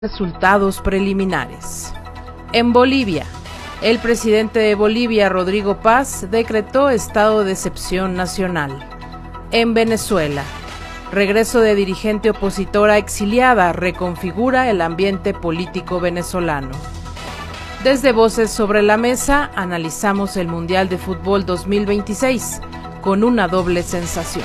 Resultados preliminares. En Bolivia, el presidente de Bolivia, Rodrigo Paz, decretó estado de excepción nacional. En Venezuela, regreso de dirigente opositora exiliada reconfigura el ambiente político venezolano. Desde Voces sobre la Mesa, analizamos el Mundial de Fútbol 2026 con una doble sensación.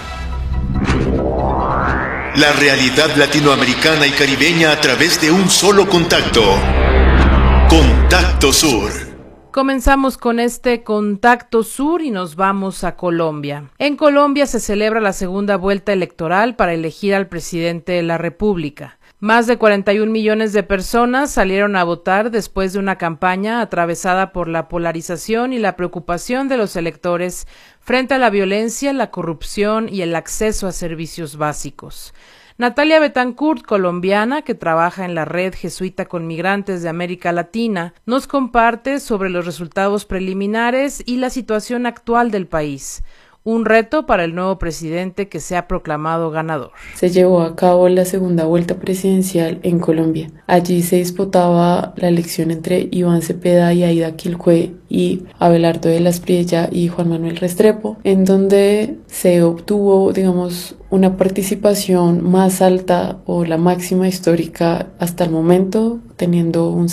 La realidad latinoamericana y caribeña a través de un solo contacto. Contacto Sur. Comenzamos con este Contacto Sur y nos vamos a Colombia. En Colombia se celebra la segunda vuelta electoral para elegir al presidente de la República. Más de 41 millones de personas salieron a votar después de una campaña atravesada por la polarización y la preocupación de los electores frente a la violencia, la corrupción y el acceso a servicios básicos. Natalia Betancourt, colombiana que trabaja en la Red Jesuita con Migrantes de América Latina, nos comparte sobre los resultados preliminares y la situación actual del país. Un reto para el nuevo presidente que se ha proclamado ganador. Se llevó a cabo la segunda vuelta presidencial en Colombia. Allí se disputaba la elección entre Iván Cepeda y Aida Quilcue y Abelardo de las Priella y Juan Manuel Restrepo, en donde se obtuvo, una participación más alta o la máxima histórica hasta el momento, teniendo un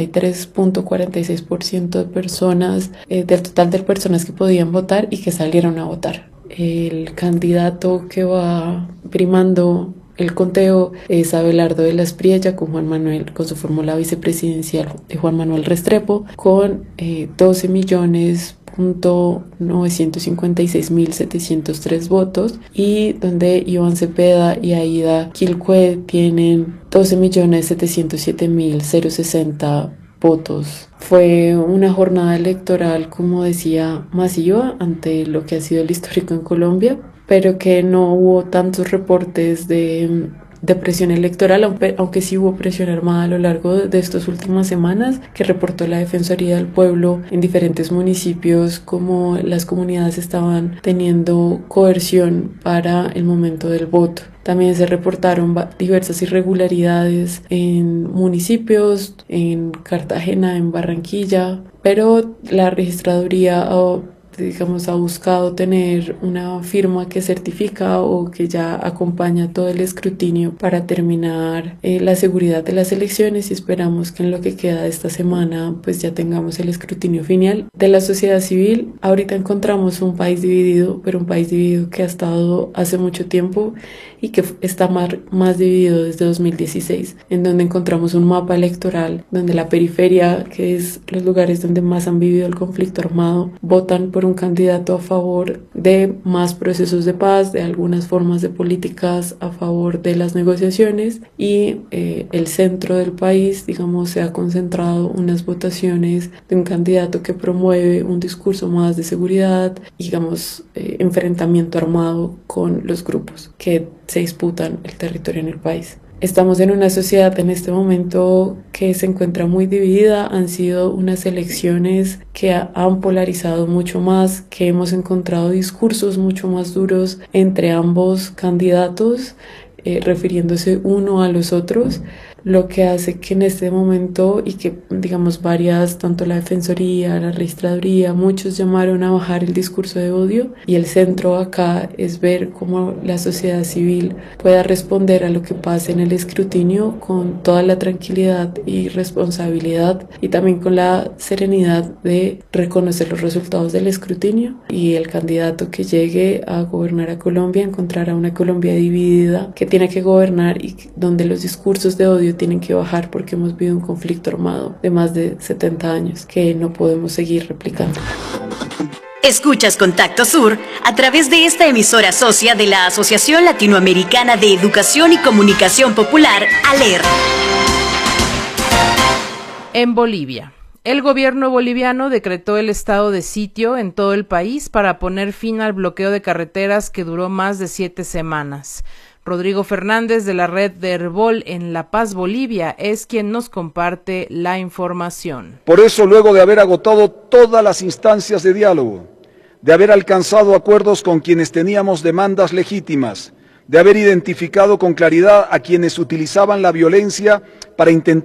63.46% de personas, del total de personas que podían votar y que salieron a votar. El candidato que va primando el conteo es Abelardo de las Priella con su fórmula vicepresidencial de Juan Manuel Restrepo, con 12.956.703 votos, y donde Iván Cepeda y Aida Quilcue tienen 12.707.060 votos. Fue una jornada electoral, como decía, masiva ante lo que ha sido el histórico en Colombia, pero que no hubo tantos reportes de presión electoral, aunque sí hubo presión armada a lo largo de estas últimas semanas, que reportó la Defensoría del Pueblo en diferentes municipios, como las comunidades estaban teniendo coerción para el momento del voto. También se reportaron diversas irregularidades en municipios, en Cartagena, en Barranquilla, pero la registraduría ha buscado tener una firma que certifica o que ya acompaña todo el escrutinio para terminar la seguridad de las elecciones, y esperamos que en lo que queda de esta semana pues ya tengamos el escrutinio final. De la sociedad civil, ahorita encontramos un país dividido, pero un país dividido que ha estado hace mucho tiempo y que está más dividido desde 2016, en donde encontramos un mapa electoral donde la periferia, que es los lugares donde más han vivido el conflicto armado, votan por un candidato a favor de más procesos de paz, de algunas formas de políticas a favor de las negociaciones, y el centro del país, se ha concentrado unas votaciones de un candidato que promueve un discurso más de seguridad, enfrentamiento armado con los grupos que se disputan el territorio en el país. Estamos en una sociedad en este momento que se encuentra muy dividida. Han sido unas elecciones que han polarizado mucho más, que hemos encontrado discursos mucho más duros entre ambos candidatos, refiriéndose uno a los otros, lo que hace que en este momento, y que tanto la Defensoría, la Registraduría, muchos llamaron a bajar el discurso de odio, y el centro acá es ver cómo la sociedad civil pueda responder a lo que pase en el escrutinio con toda la tranquilidad y responsabilidad, y también con la serenidad de reconocer los resultados del escrutinio, y el candidato que llegue a gobernar a Colombia encontrará una Colombia dividida que tiene que gobernar y donde los discursos de odio tienen que bajar, porque hemos vivido un conflicto armado de más de 70 años que no podemos seguir replicando. Escuchas Contacto Sur a través de esta emisora socia de la Asociación Latinoamericana de Educación y Comunicación Popular, ALER. En Bolivia, el gobierno boliviano decretó el estado de sitio en todo el país para poner fin al bloqueo de carreteras que duró más de 7 semanas. Rodrigo Fernández, de la red de Herbol en La Paz, Bolivia, es quien nos comparte la información. Por eso, luego de haber agotado todas las instancias de diálogo, de haber alcanzado acuerdos con quienes teníamos demandas legítimas, de haber identificado con claridad a quienes utilizaban la violencia para intentar